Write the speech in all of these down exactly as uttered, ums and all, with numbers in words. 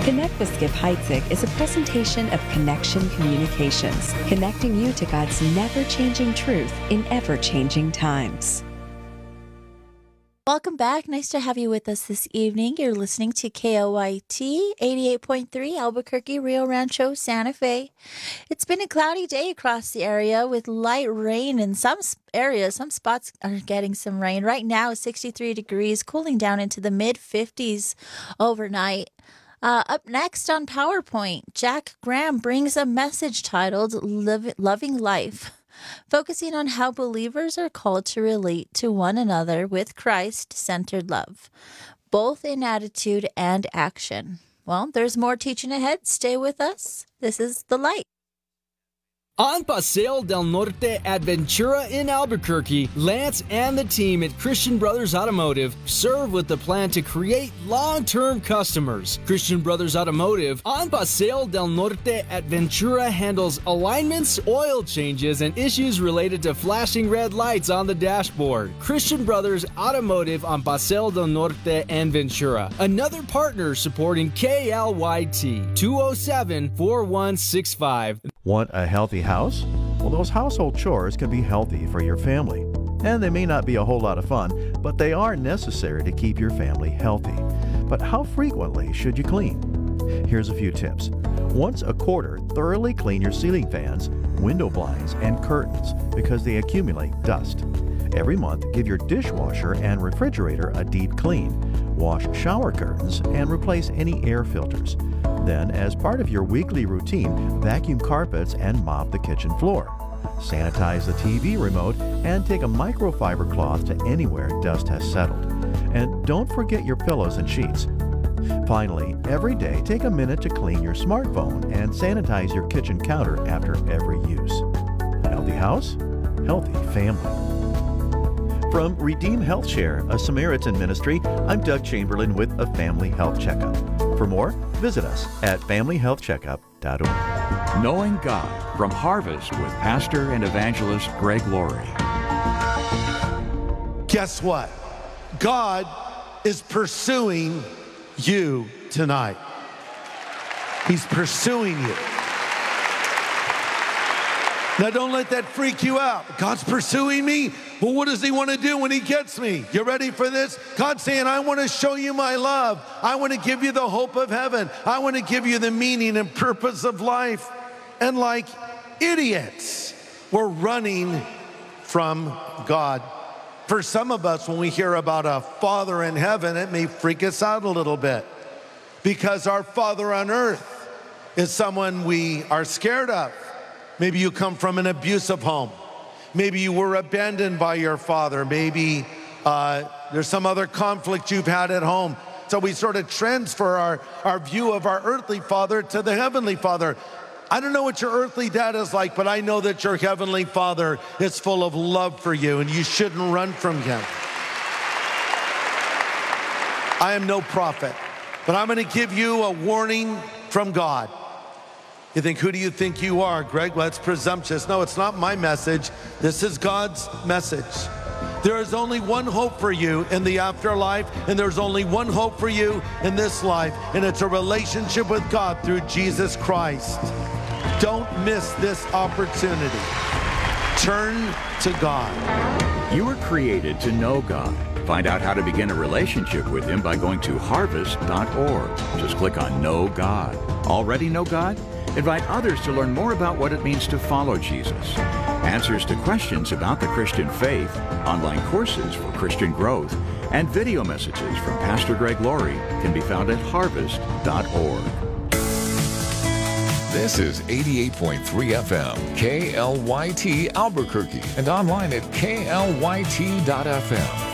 Connect with Skip Heitzig is a presentation of Connection Communications, connecting you to God's never-changing truth in ever-changing times. Welcome back. Nice to have you with us this evening. You're listening to K L Y T eighty-eight point three, Albuquerque, Rio Rancho, Santa Fe. It's been a cloudy day across the area with light rain in some areas. Some spots are getting some rain. Right now, sixty-three degrees, cooling down into the mid fifties overnight. Uh, up next on PowerPoint, Jack Graham brings a message titled Loving Life, focusing on how believers are called to relate to one another with Christ-centered love, both in attitude and action. Well, there's more teaching ahead. Stay with us. This is The Light. On Paseo del Norte at Ventura in Albuquerque, Lance and the team at Christian Brothers Automotive serve with the plan to create long-term customers. Christian Brothers Automotive on Paseo del Norte at Ventura handles alignments, oil changes, and issues related to flashing red lights on the dashboard. Christian Brothers Automotive on Paseo del Norte and Ventura. Another partner supporting K L Y T, two oh seven, four one six five. Want a healthy house? Well, those household chores can be healthy for your family. And they may not be a whole lot of fun, but they are necessary to keep your family healthy. But how frequently should you clean? Here's a few tips. Once a quarter, thoroughly clean your ceiling fans, window blinds, and curtains because they accumulate dust. Every month, give your dishwasher and refrigerator a deep clean. Wash shower curtains and replace any air filters. Then, as part of your weekly routine, vacuum carpets and mop the kitchen floor. Sanitize the T V remote and take a microfiber cloth to anywhere dust has settled. And don't forget your pillows and sheets. Finally, every day take a minute to clean your smartphone and sanitize your kitchen counter after every use. Healthy house, healthy family. From Redeem Health Share, a Samaritan ministry, I'm Doug Chamberlain with a Family Health Checkup. For more, visit us at family health checkup dot org. Knowing God from Harvest with Pastor and Evangelist Greg Laurie. Guess what? God is pursuing you tonight. He's pursuing you. Now, don't let that freak you out. God's pursuing me? Well, what does he want to do when he gets me? You ready for this? God's saying, I want to show you my love. I want to give you the hope of heaven. I want to give you the meaning and purpose of life. And like idiots, we're running from God. For some of us, when we hear about a Father in heaven, it may freak us out a little bit because our Father on earth is someone we are scared of. Maybe you come from an abusive home. Maybe you were abandoned by your father. Maybe uh, there's some other conflict you've had at home. So we sort of transfer our, our view of our earthly father to the heavenly Father. I don't know what your earthly dad is like, but I know that your heavenly Father is full of love for you, and you shouldn't run from him. I am no prophet, but I'm going to give you a warning from God. You think, who do you think you are, Greg? Well, that's presumptuous. No, it's not my message. This is God's message. There is only one hope for you in the afterlife, and there's only one hope for you in this life, and it's a relationship with God through Jesus Christ. Don't miss this opportunity. Turn to God. You were created to know God. Find out how to begin a relationship with him by going to harvest dot org. Just click on Know God. Already know God? Invite others to learn more about what it means to follow Jesus. Answers to questions about the Christian faith, online courses for Christian growth, and video messages from Pastor Greg Laurie can be found at harvest dot org. This is eighty-eight point three F M, K L Y T Albuquerque, and online at K L Y T dot F M.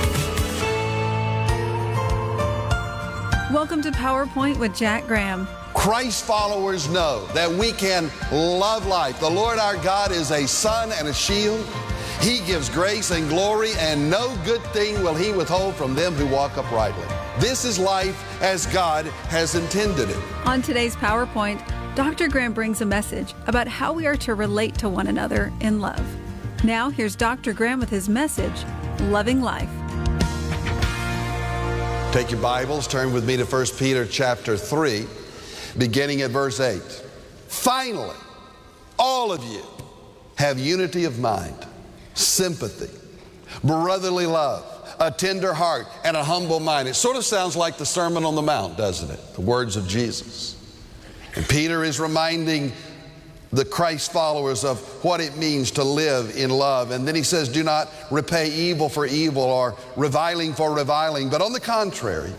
Welcome to PowerPoint with Jack Graham. Christ followers know that we can love life. The Lord our God is a sun and a shield. He gives grace and glory, and no good thing will he withhold from them who walk uprightly. This is life as God has intended it. On today's PowerPoint, Doctor Graham brings a message about how we are to relate to one another in love. Now, here's Doctor Graham with his message, Loving Life. Take your Bibles, turn with me to First Peter chapter three, beginning at verse eight. Finally, all of you have unity of mind, sympathy, brotherly love, a tender heart, and a humble mind. It sort of sounds like the Sermon on the Mount, doesn't it? The words of Jesus. And Peter is reminding the Christ followers of what it means to live in love. And then he says, do not repay evil for evil or reviling for reviling, but on the contrary,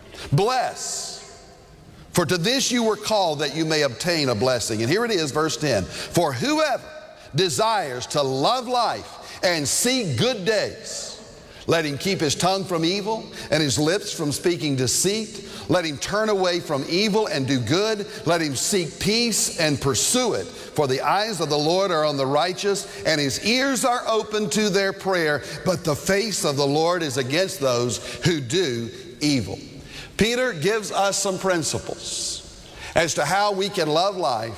bless. For to this you were called, that you may obtain a blessing. And here it is, verse ten. For whoever desires to love life and see good days, let him keep his tongue from evil and his lips from speaking deceit. Let him turn away from evil and do good. Let him seek peace and pursue it. For the eyes of the Lord are on the righteous, and his ears are open to their prayer. But the face of the Lord is against those who do evil. Peter gives us some principles as to how we can love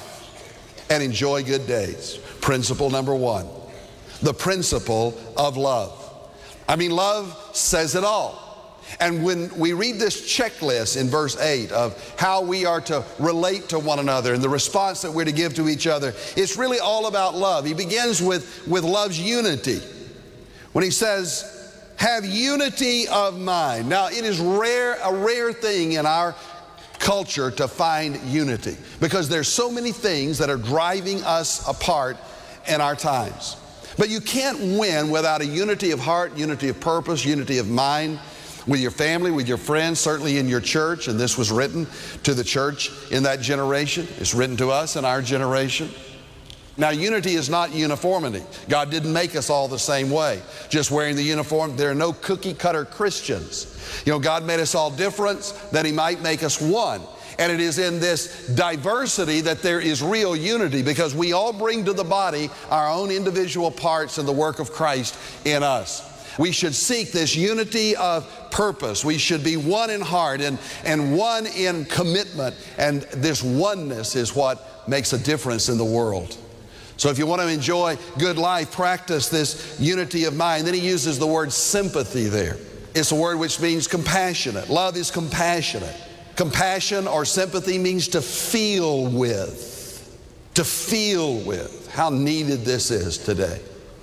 life and enjoy good days. Principle number one, the principle of love. I mean, love says it all. And when we read this checklist in verse eight of how we are to relate to one another and the response that we're to give to each other, it's really all about love. He begins with, with love's unity. When he says, have unity of mind. Now, it is rare, a rare thing in our culture to find unity, because there's so many things that are driving us apart in our times. But you can't win without a unity of heart, unity of purpose, unity of mind, with your family, with your friends, certainly in your church. And this was written to the church in that generation. It's written to us in our generation. Now, unity is not uniformity. God didn't make us all the same way, just wearing the uniform. There are no cookie cutter Christians. You know, God made us all different that He might make us one. And it is in this diversity that there is real unity, because we all bring to the body our own individual parts in the work of Christ in us. We should seek this unity of purpose. We should be one in heart and, and one in commitment. And this oneness is what makes a difference in the world. So if you want to enjoy good life, practice this unity of mind. Then he uses the word sympathy there. It's a word which means compassionate. Love is compassionate. Compassion or sympathy means to feel with. To feel with. How needed this is today.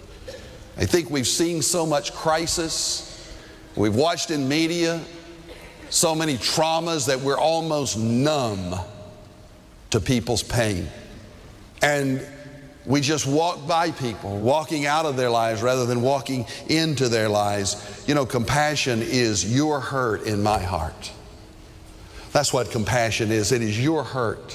I think we've seen so much crisis. We've watched in media so many traumas that we're almost numb to people's pain. And we just walk by people, walking out of their lives rather than walking into their lives. You know, compassion is your hurt in my heart. That's what compassion is. It is your hurt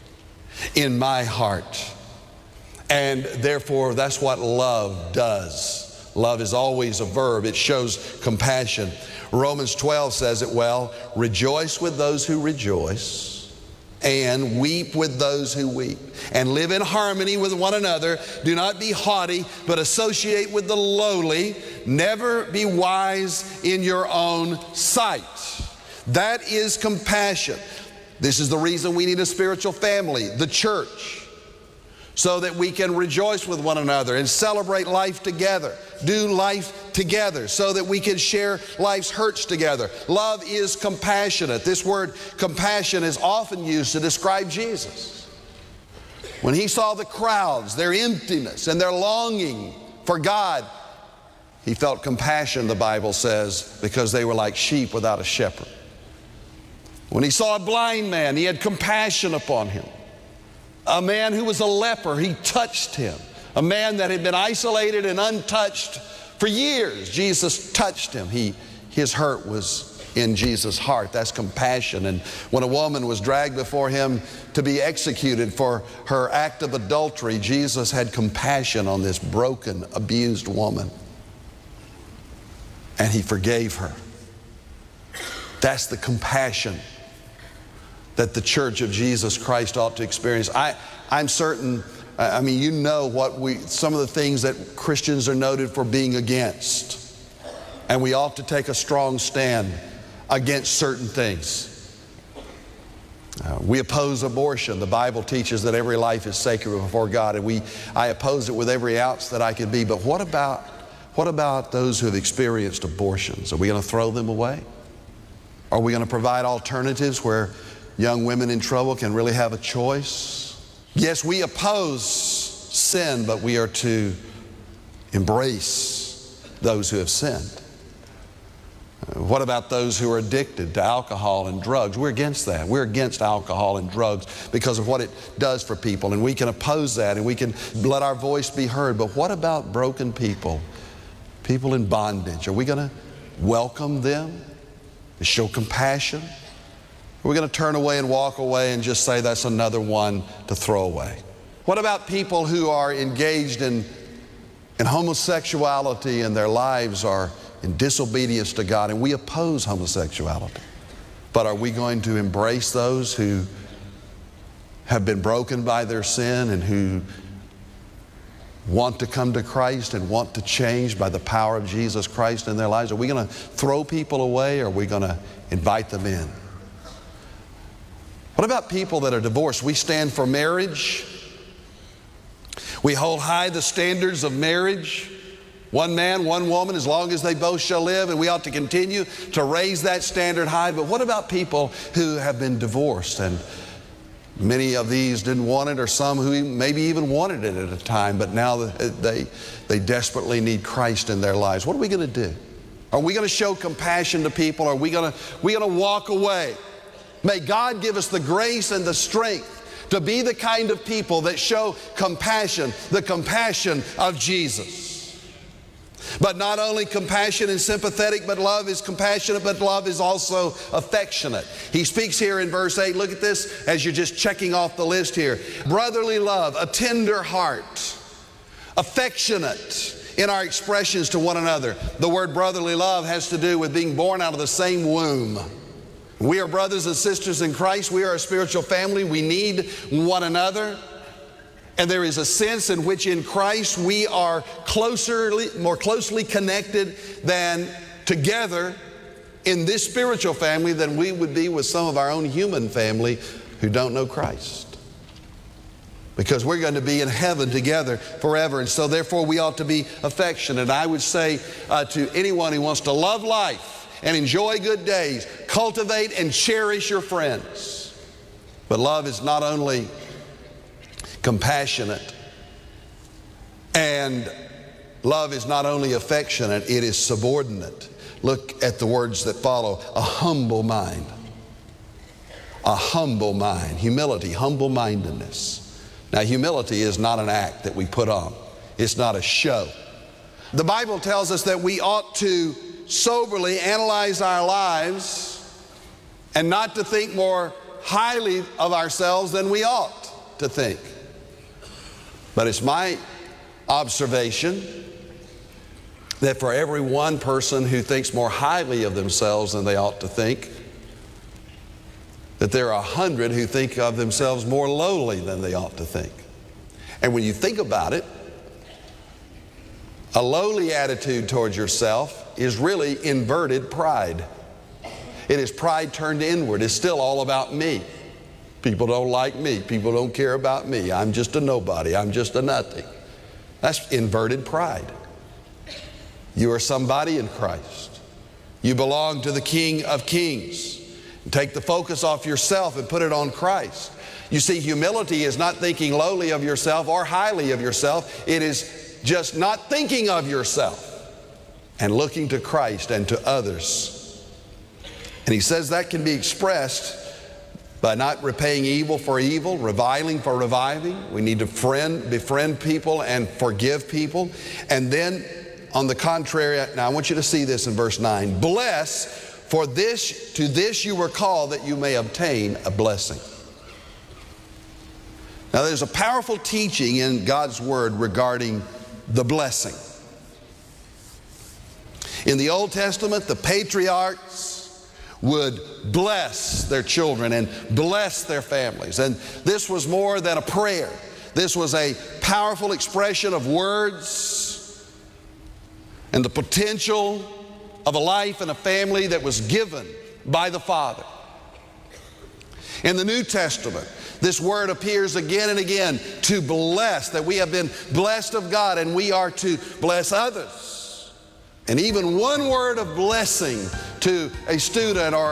in my heart. And therefore, that's what love does. Love is always a verb. It shows compassion. Romans twelve says it well. Rejoice with those who rejoice, and weep with those who weep. And live in harmony with one another. Do not be haughty, but associate with the lowly. Never be wise in your own sight. That is compassion. This is the reason we need a spiritual family, the church, so that we can rejoice with one another and celebrate life together, do life together, so that we can share life's hurts together. Love is compassionate. This word compassion is often used to describe Jesus. When He saw the crowds, their emptiness and their longing for God, He felt compassion, the Bible says, because they were like sheep without a shepherd. When He saw a blind man, He had compassion upon him. A man who was a leper, He touched him. A man that had been isolated and untouched for years, Jesus touched him. He, his hurt was in Jesus' heart. That's compassion. And when a woman was dragged before Him to be executed for her act of adultery, Jesus had compassion on this broken, abused woman. And He forgave her. That's the compassion that the Church of Jesus Christ ought to experience. I, I'm certain, I mean, you know what we, some of the things that Christians are noted for being against. And we ought to take a strong stand against certain things. Uh, we oppose abortion. The Bible teaches that every life is sacred before God, and we, I oppose it with every ounce that I can be. But what about, what about those who have experienced abortions? Are we going to throw them away? Are we going to provide alternatives where young women in trouble can really have a choice? Yes, we oppose sin, but we are to embrace those who have sinned. What about those who are addicted to alcohol and drugs? We're against that. We're against alcohol and drugs because of what it does for people, and we can oppose that, and we can let our voice be heard. But what about broken people, people in bondage? Are we going to welcome them, show compassion? Are we going to turn away and walk away and just say that's another one to throw away? What about people who are engaged in, in homosexuality and their lives are in disobedience to God? And we oppose homosexuality. But are we going to embrace those who have been broken by their sin and who want to come to Christ and want to change by the power of Jesus Christ in their lives? Are we going to throw people away, or are we going to invite them in? What about people that are divorced? We stand for marriage. We hold high the standards of marriage. One man, one woman, as long as they both shall live, and we ought to continue to raise that standard high. But what about people who have been divorced? And many of these didn't want it, or some who maybe even wanted it at a time, but now they, they desperately need Christ in their lives. What are we going to do? Are we going to show compassion to people? Or are we going to, we going to walk away? May God give us the grace and the strength to be the kind of people that show compassion, the compassion of Jesus. But not only compassion and sympathetic, but love is compassionate, but love is also affectionate. He speaks here in verse eight. Look at this as you're just checking off the list here. Brotherly love, a tender heart, affectionate in our expressions to one another. The word brotherly love has to do with being born out of the same womb. We are brothers and sisters in Christ. We are a spiritual family. We need one another. And there is a sense in which in Christ we are closer, more closely connected than together in this spiritual family than we would be with some of our own human family who don't know Christ. Because we're going to be in heaven together forever. And so therefore we ought to be affectionate. I would say uh, to anyone who wants to love life and enjoy good days, cultivate and cherish your friends. But love is not only compassionate, and love is not only affectionate, it is subordinate. Look at the words that follow. A humble mind. A humble mind. Humility, humble-mindedness. Now, humility is not an act that we put on. It's not a show. The Bible tells us that we ought to soberly analyze our lives and not to think more highly of ourselves than we ought to think. But it's my observation that for every one person who thinks more highly of themselves than they ought to think, that there are a hundred who think of themselves more lowly than they ought to think. And when you think about it, a lowly attitude towards yourself is really inverted pride. It is pride turned inward. It's still all about me. People don't like me. People don't care about me. I'm just a nobody. I'm just a nothing. That's inverted pride. You are somebody in Christ. You belong to the King of Kings. Take the focus off yourself and put it on Christ. You see, humility is not thinking lowly of yourself or highly of yourself. It is just not thinking of yourself and looking to Christ and to others. And he says that can be expressed by not repaying evil for evil, reviling for reviving. We need to friend, befriend people and forgive people. And then on the contrary, now I want you to see this in verse nine. Bless, for this, to this you were called, that you may obtain a blessing. Now there's a powerful teaching in God's Word regarding the blessing. In the Old Testament, the patriarchs would bless their children and bless their families. And this was more than a prayer. This was a powerful expression of words and the potential of a life and a family that was given by the Father. In the New Testament, this word appears again and again, to bless, that we have been blessed of God and we are to bless others. And even one word of blessing to a student or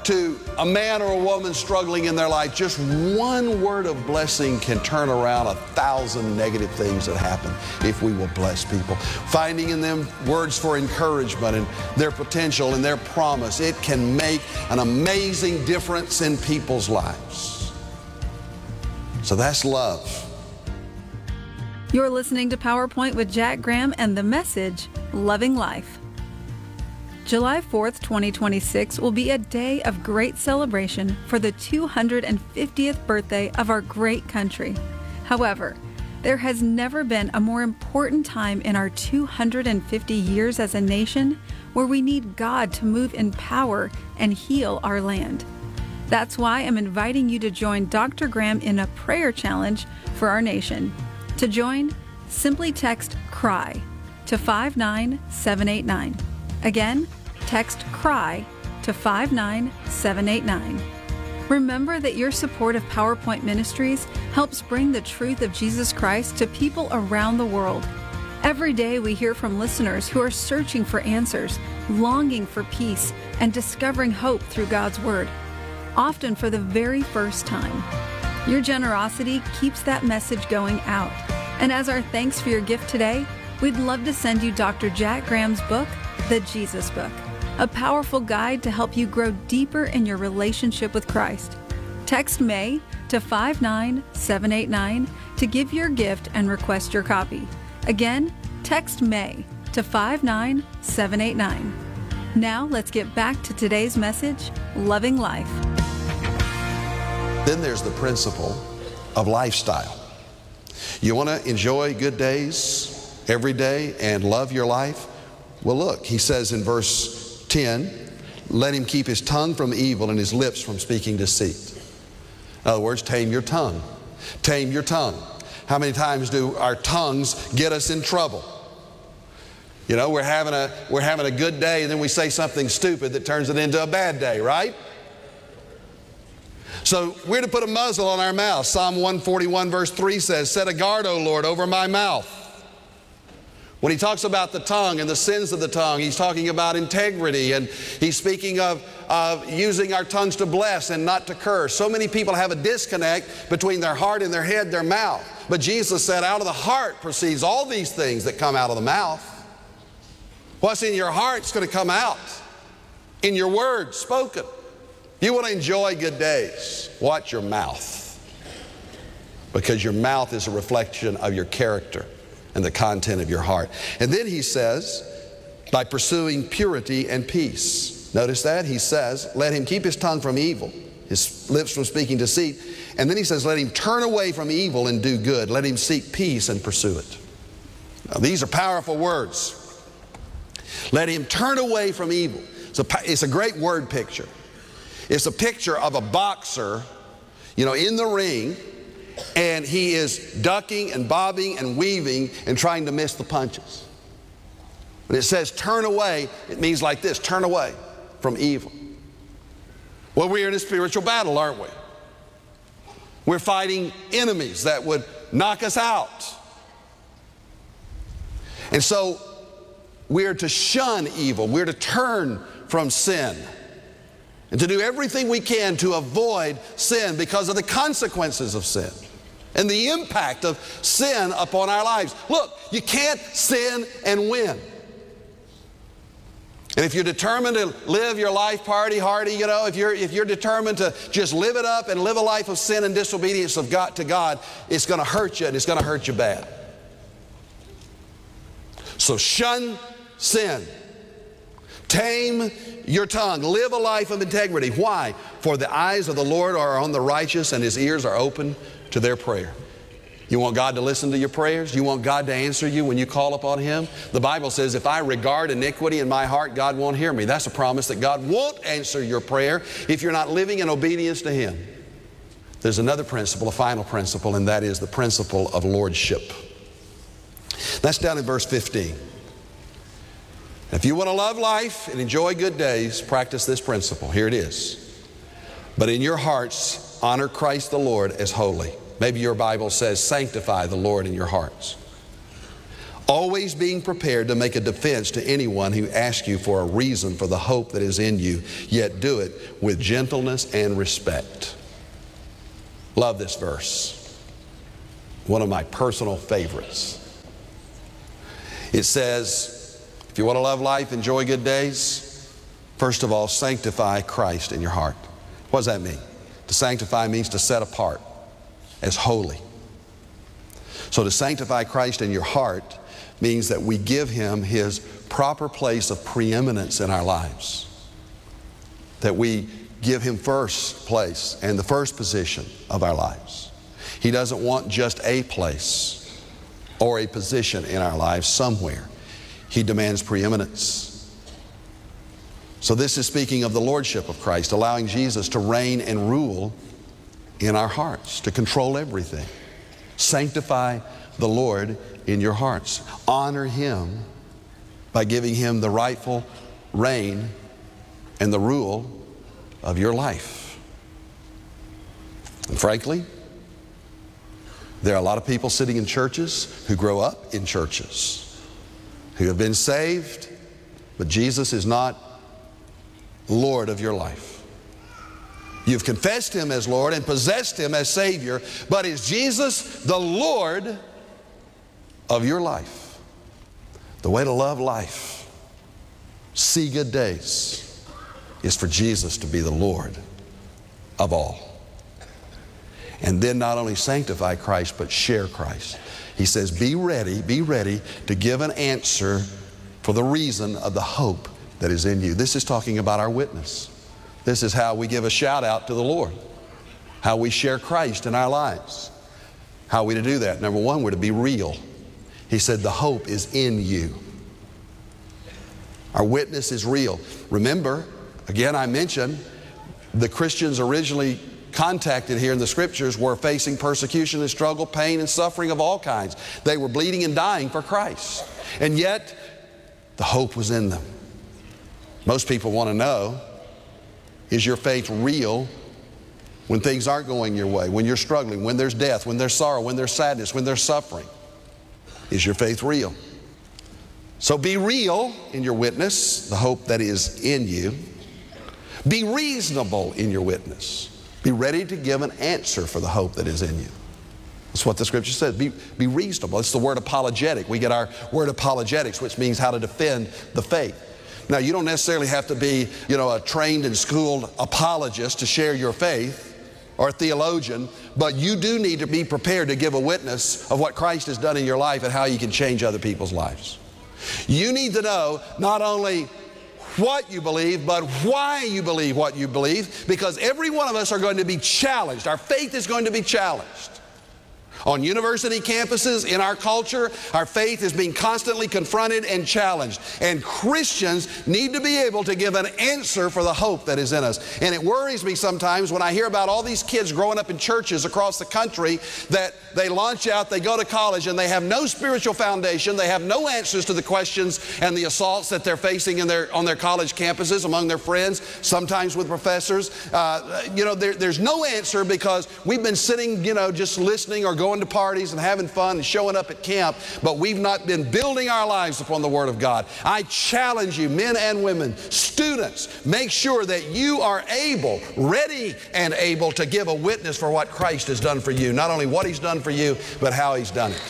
to a man or a woman struggling in their life, just one word of blessing can turn around a thousand negative things that happen if we will bless people. Finding in them words for encouragement and their potential and their promise, it can make an amazing difference in people's lives. So that's love. You're listening to PowerPoint with Jack Graham and the message, Loving Life. July fourth, twenty twenty-six will be a day of great celebration for the two hundred fiftieth birthday of our great country. However, there has never been a more important time in our two hundred fifty years as a nation where we need God to move in power and heal our land. That's why I'm inviting you to join Doctor Graham in a prayer challenge for our nation. To join, simply text CRY to five nine seven eight nine. Again, text CRY to five nine seven eight nine. Remember that your support of PowerPoint Ministries helps bring the truth of Jesus Christ to people around the world. Every day we hear from listeners who are searching for answers, longing for peace, and discovering hope through God's Word, often for the very first time. Your generosity keeps that message going out. And as our thanks for your gift today, we'd love to send you Doctor Jack Graham's book, The Jesus Book, a powerful guide to help you grow deeper in your relationship with Christ. Text May to five nine seven eight nine to give your gift and request your copy. Again, text May to five nine seven eight nine. Now let's get back to today's message, Loving Life. Then there's the principle of lifestyle. You want to enjoy good days every day and love your life? Well, look, he says in verse ten, let him keep his tongue from evil and his lips from speaking deceit. In other words, tame your tongue. Tame your tongue. How many times do our tongues get us in trouble? You know, we're having a, we're having a good day and then we say something stupid that turns it into a bad day, right? So we're to put a muzzle on our mouth. Psalm one forty-one verse three says, set a guard, O Lord, over my mouth. When he talks about the tongue and the sins of the tongue, he's talking about integrity, and he's speaking of, of using our tongues to bless and not to curse. So many people have a disconnect between their heart and their head, their mouth. But Jesus said, out of the heart proceeds all these things that come out of the mouth. What's in your heart's going to come out in your words spoken. You want to enjoy good days, watch your mouth, because your mouth is a reflection of your character and the content of your heart. And then he says, by pursuing purity and peace. Notice that? He says, let him keep his tongue from evil, his lips from speaking deceit. And then he says, let him turn away from evil and do good. Let him seek peace and pursue it. Now, these are powerful words. Let him turn away from evil. It's a, it's a great word picture. It's a picture of a boxer, you know, in the ring, and he is ducking and bobbing and weaving and trying to miss the punches. When it says turn away, it means like this, turn away from evil. Well, we're in a spiritual battle, aren't we? We're fighting enemies that would knock us out. And so we're to shun evil. We're to turn from sin. And to do everything we can to avoid sin because of the consequences of sin and the impact of sin upon our lives. Look, you can't sin and win. And if you're determined to live your life party hardy, you know, if you're, if you're determined to just live it up and live a life of sin and disobedience of God to God, it's going to hurt you, and it's going to hurt you bad. So shun sin. Tame your tongue. Live a life of integrity. Why? For the eyes of the Lord are on the righteous, and His ears are open to their prayer. You want God to listen to your prayers? You want God to answer you when you call upon Him? The Bible says, if I regard iniquity in my heart, God won't hear me. That's a promise that God won't answer your prayer if you're not living in obedience to Him. There's another principle, a final principle, and that is the principle of lordship. That's down in verse fifteen. If you want to love life and enjoy good days, practice this principle. Here it is. But in your hearts, honor Christ the Lord as holy. Maybe your Bible says, sanctify the Lord in your hearts. always being prepared to make a defense to anyone who asks you for a reason for the hope that is in you, yet do it with gentleness and respect. Love this verse. One of my personal favorites. It says, if you want to love life, enjoy good days, first of all, sanctify Christ in your heart. What does that mean? To sanctify means to set apart as holy. So to sanctify Christ in your heart means that we give Him His proper place of preeminence in our lives. That we give Him first place and the first position of our lives. He doesn't want just a place or a position in our lives somewhere. He demands preeminence. So this is speaking of the lordship of Christ, allowing Jesus to reign and rule in our hearts, to control everything. Sanctify the Lord in your hearts. Honor Him by giving Him the rightful reign and the rule of your life. And frankly, there are a lot of people sitting in churches who grow up in churches, who have been saved, but Jesus is not Lord of your life. You've confessed Him as Lord and possessed Him as Savior, but is Jesus the Lord of your life? The way to love life, see good days, is for Jesus to be the Lord of all. And then not only sanctify Christ, but share Christ. He says, be ready, be ready to give an answer for the reason of the hope that is in you. This is talking about our witness. This is how we give a shout out to the Lord. How we share Christ in our lives. How are we to do that? Number one, we're to be real. He said the hope is in you. Our witness is real. Remember, again I mentioned, the Christians originally contacted here in the Scriptures were facing persecution and struggle, pain and suffering of all kinds. They were bleeding and dying for Christ. And yet, the hope was in them. Most people want to know, is your faith real when things aren't going your way, when you're struggling, when there's death, when there's sorrow, when there's sadness, when there's suffering? Is your faith real? So be real in your witness, the hope that is in you. Be reasonable in your witness. Be ready to give an answer for the hope that is in you. That's what the Scripture says. Be, be reasonable. It's the word apologetic. We get our word apologetics, which means how to defend the faith. Now, you don't necessarily have to be, you know, a trained and schooled apologist to share your faith or a theologian, but you do need to be prepared to give a witness of what Christ has done in your life and how you can change other people's lives. You need to know not only what you believe, but why you believe what you believe, because every one of us are going to be challenged. Our faith is going to be challenged. On university campuses, in our culture, our faith is being constantly confronted and challenged. And Christians need to be able to give an answer for the hope that is in us. And it worries me sometimes when I hear about all these kids growing up in churches across the country that they launch out, they go to college, and they have no spiritual foundation. They have no answers to the questions and the assaults that they're facing in their, on their college campuses, among their friends, sometimes with professors. Uh, you know, there, there's no answer because we've been sitting, you know, just listening or going to parties and having fun and showing up at camp, but we've not been building our lives upon the Word of God. I challenge you, men and women, students, make sure that you are able, ready and able to give a witness for what Christ has done for you. Not only what He's done for you, but how He's done it.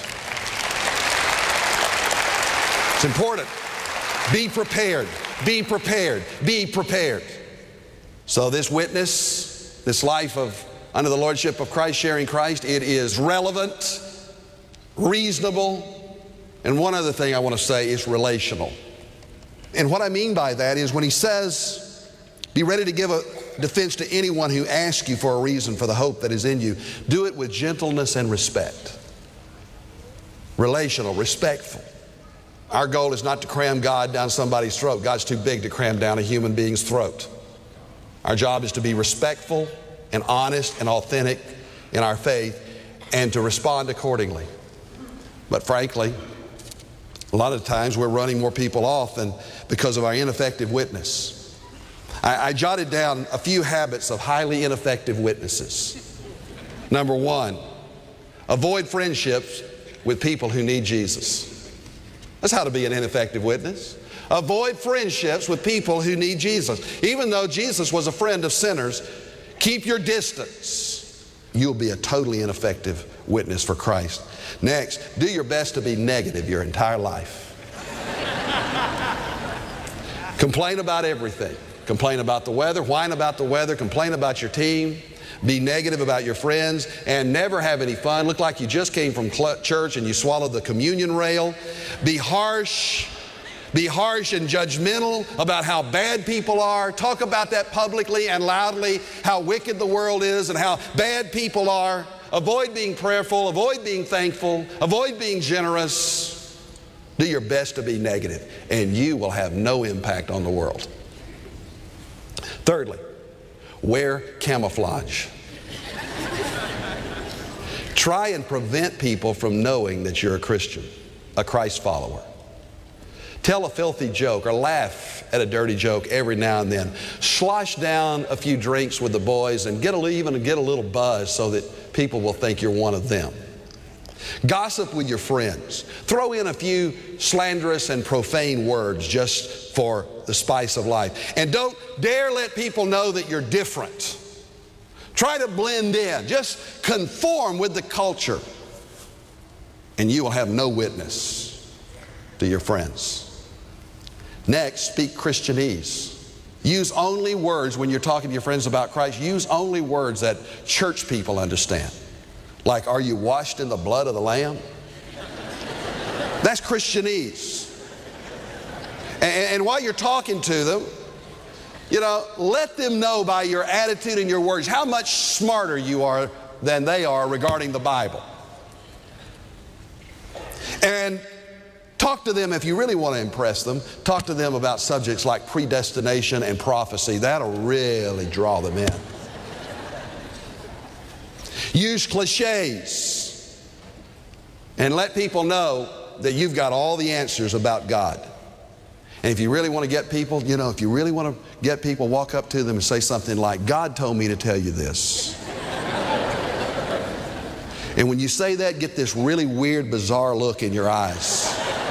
It's important. Be prepared. Be prepared. Be prepared. So this witness, this life of under the lordship of Christ, sharing Christ, it is relevant, reasonable, and one other thing I want to say is relational. And what I mean by that is when he says, be ready to give a defense to anyone who asks you for a reason for the hope that is in you, do it with gentleness and respect. Relational, respectful. Our goal is not to cram God down somebody's throat. God's too big to cram down a human being's throat. Our job is to be respectful and honest and authentic in our faith and to respond accordingly. But frankly, a lot of times we're running more people off than because of our ineffective witness. I, I jotted down a few habits of highly ineffective witnesses. Number one, avoid friendships with people who need Jesus. That's how to be an ineffective witness. Avoid friendships with people who need Jesus. Even though Jesus was a friend of sinners, keep your distance. You'll be a totally ineffective witness for Christ. Next, do your best to be negative your entire life. Complain about everything. Complain about the weather, whine about the weather, complain about your team, be negative about your friends, and never have any fun. Look like you just came from church and you swallowed the communion rail. Be harsh. Be harsh and judgmental about how bad people are. Talk about that publicly and loudly, how wicked the world is and how bad people are. Avoid being prayerful. Avoid being thankful. Avoid being generous. Do your best to be negative, and you will have no impact on the world. Thirdly, wear camouflage. Try and prevent people from knowing that you're a Christian, a Christ follower. Tell a filthy joke or laugh at a dirty joke every now and then. Slosh down a few drinks with the boys and get a, even get a little buzz so that people will think you're one of them. Gossip with your friends. Throw in a few slanderous and profane words just for the spice of life. And don't dare let people know that you're different. Try to blend in. Just conform with the culture. And you will have no witness to your friends. Next, speak Christianese. Use only words when you're talking to your friends about Christ. Use only words that church people understand. Like, are you washed in the blood of the Lamb? That's Christianese. And, and while you're talking to them, you know, let them know by your attitude and your words how much smarter you are than they are regarding the Bible. And talk to them, if you really want to impress them, talk to them about subjects like predestination and prophecy. That'll really draw them in. Use cliches and let people know that you've got all the answers about God. And if you really want to get people, you know, if you really want to get people, walk up to them and say something like, God told me to tell you this. And when you say that, get this really weird, bizarre look in your eyes.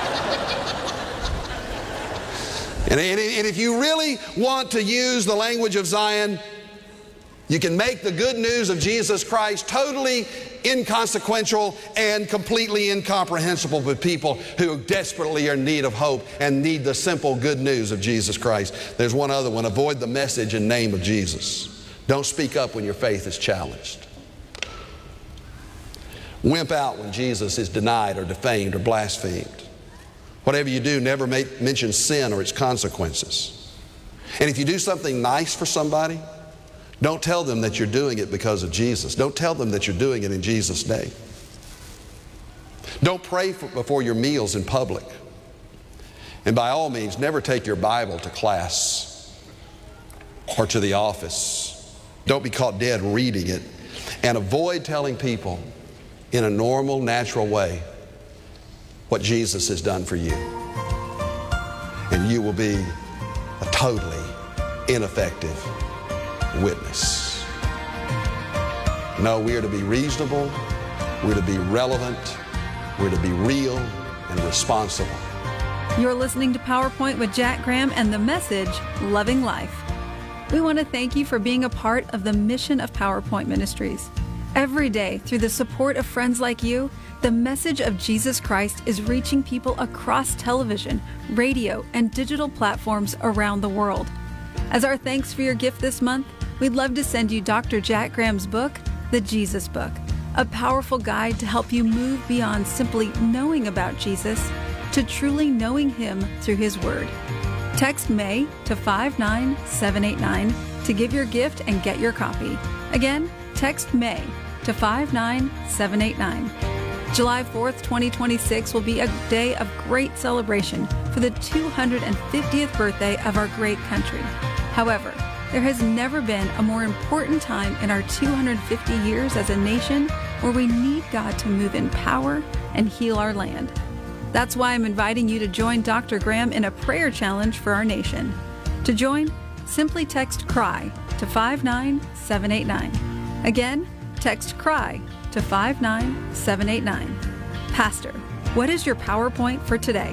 And, and, and if you really want to use the language of Zion, you can make the good news of Jesus Christ totally inconsequential and completely incomprehensible with people who desperately are in need of hope and need the simple good news of Jesus Christ. There's one other one. Avoid the message and name of Jesus. Don't speak up when your faith is challenged. Wimp out when Jesus is denied or defamed or blasphemed. Whatever you do, never make, mention sin or its consequences. And if you do something nice for somebody, don't tell them that you're doing it because of Jesus. Don't tell them that you're doing it in Jesus' name. Don't pray for, before your meals in public. And by all means, never take your Bible to class or to the office. Don't be caught dead reading it. And avoid telling people in a normal, natural way what Jesus has done for you. And you will be a totally ineffective witness. No, we are to be reasonable, we're to be relevant, we're to be real and responsible. You're listening to PowerPoint with Jack Graham and the message, Loving Life. We want to thank you for being a part of the mission of PowerPoint Ministries. Every day, through the support of friends like you, the message of Jesus Christ is reaching people across television, radio, and digital platforms around the world. As our thanks for your gift this month, we'd love to send you Doctor Jack Graham's book, The Jesus Book, a powerful guide to help you move beyond simply knowing about Jesus to truly knowing Him through His Word. Text May to five nine seven eight nine to give your gift and get your copy. Again, text May to five nine seven eight nine. July fourth, twenty twenty-six will be a day of great celebration for the two hundred fiftieth birthday of our great country. However, there has never been a more important time in our two hundred fifty years as a nation where we need God to move in power and heal our land. That's why I'm inviting you to join Doctor Graham in a prayer challenge for our nation. To join, simply text CRY to five nine seven eight nine. Again, text CRY to five nine seven eight nine. Pastor, What is your PowerPoint for today?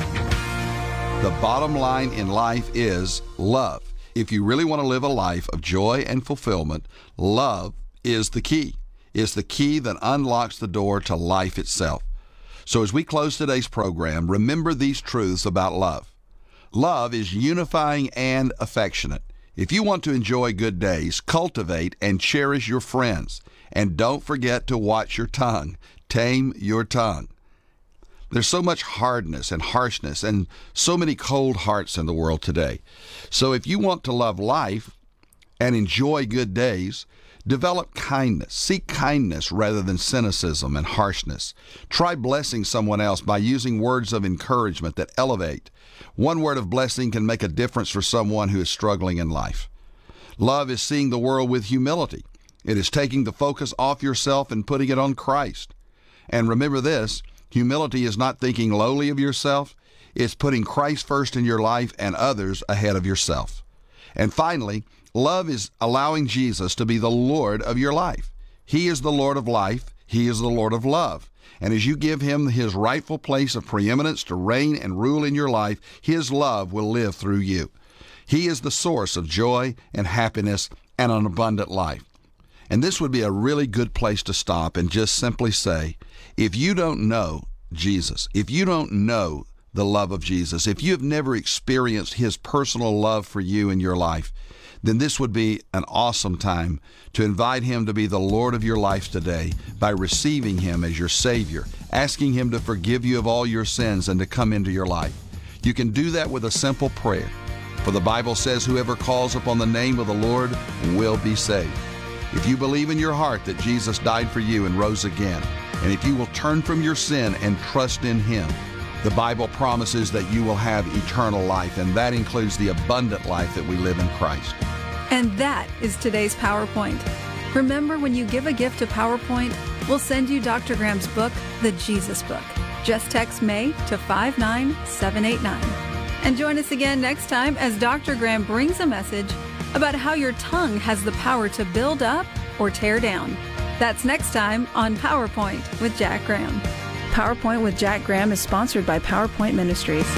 The bottom line in life is love. If you really want to live a life of joy and fulfillment, love is the key. It's the key that unlocks the door to life itself. So as we close today's program, remember these truths about love. Love is unifying and affectionate. If you want to enjoy good days, cultivate and cherish your friends. And don't forget to watch your tongue. Tame your tongue. There's so much hardness and harshness and so many cold hearts in the world today. So if you want to love life and enjoy good days, develop kindness. Seek kindness rather than cynicism and harshness. Try blessing someone else by using words of encouragement that elevate. One word of blessing can make a difference for someone who is struggling in life. Love is seeing the world with humility. It is taking the focus off yourself and putting it on Christ. And remember this, humility is not thinking lowly of yourself. It's putting Christ first in your life and others ahead of yourself. And finally, love is allowing Jesus to be the Lord of your life. He is the Lord of life. He is the Lord of love. And as you give him his rightful place of preeminence to reign and rule in your life, his love will live through you. He is the source of joy and happiness and an abundant life. And this would be a really good place to stop and just simply say, if you don't know Jesus, if you don't know the love of Jesus, if you have never experienced his personal love for you in your life, then this would be an awesome time to invite him to be the Lord of your life today by receiving him as your Savior, asking him to forgive you of all your sins and to come into your life. You can do that with a simple prayer. For the Bible says, whoever calls upon the name of the Lord will be saved. If you believe in your heart that Jesus died for you and rose again, and if you will turn from your sin and trust in him, the Bible promises that you will have eternal life, and that includes the abundant life that we live in Christ. And that is today's PowerPoint. Remember, when you give a gift to PowerPoint, we'll send you Doctor Graham's book, The Jesus Book. Just text May to five nine seven eight nine. And join us again next time as Doctor Graham brings a message about how your tongue has the power to build up or tear down. That's next time on PowerPoint with Jack Graham. PowerPoint with Jack Graham is sponsored by PowerPoint Ministries.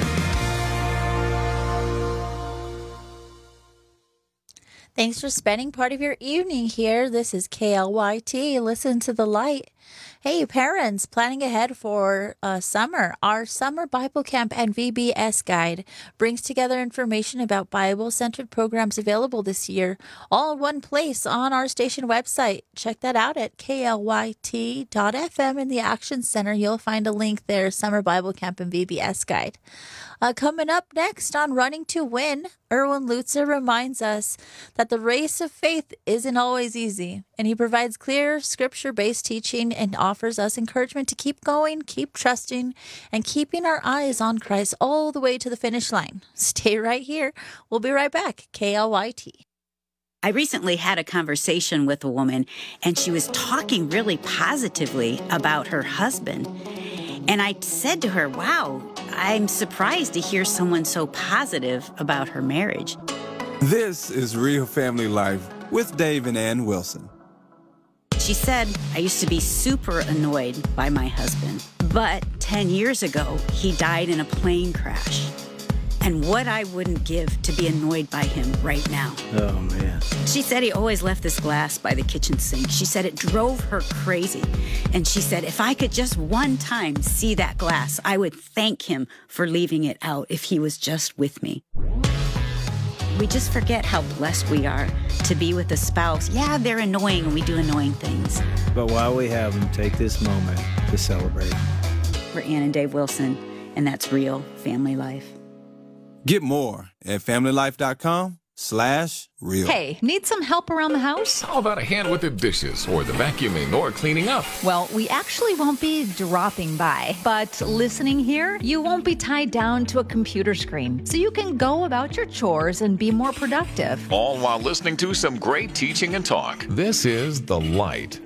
Thanks for spending part of your evening here. This is K L Y T. Listen to the light. Hey, parents, planning ahead for uh, summer. Our Summer Bible Camp and V B S Guide brings together information about Bible-centered programs available this year, all in one place on our station website. Check that out at K L Y T dot F M in the Action Center. You'll find a link there, Summer Bible Camp and V B S Guide. Uh, coming up next on Running to Win, Erwin Lutzer reminds us that the race of faith isn't always easy, and he provides clear scripture-based teaching and offers us encouragement to keep going, keep trusting, and keeping our eyes on Christ all the way to the finish line. Stay right here. We'll be right back. K L Y T. I recently had a conversation with a woman, and she was talking really positively about her husband. And I said to her, wow, I'm surprised to hear someone so positive about her marriage. This is Real Family Life with Dave and Ann Wilson. She said, I used to be super annoyed by my husband, but ten years ago, he died in a plane crash. And what I wouldn't give to be annoyed by him right now. Oh, man. She said he always left this glass by the kitchen sink. She said it drove her crazy. And she said, if I could just one time see that glass, I would thank him for leaving it out if he was just with me. We just forget how blessed we are to be with a spouse. Yeah, they're annoying and we do annoying things. But while we have them, take this moment to celebrate. We're Ann and Dave Wilson, and that's Real Family Life. Get more at familylife.com slash real. Hey, need some help around the house? How about a hand with the dishes or the vacuuming or cleaning up? Well, we actually won't be dropping by, but listening here, you won't be tied down to a computer screen, so you can go about your chores and be more productive. All while listening to some great teaching and talk. This is The Light.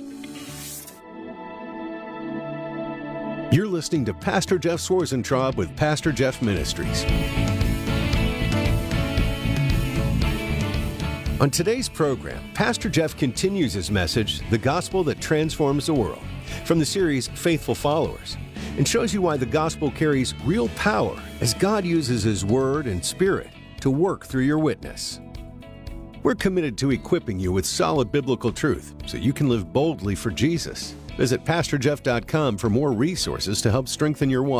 You're listening to Pastor Jeff Swarzentraub with Pastor Jeff Ministries. On today's program, Pastor Jeff continues his message, The Gospel That Transforms the World. from the series Faithful Followers, and shows you why the gospel carries real power as God uses His Word and Spirit to work through your witness. We're committed to equipping you with solid biblical truth so you can live boldly for Jesus. Visit pastor jeff dot com for more resources to help strengthen your walk.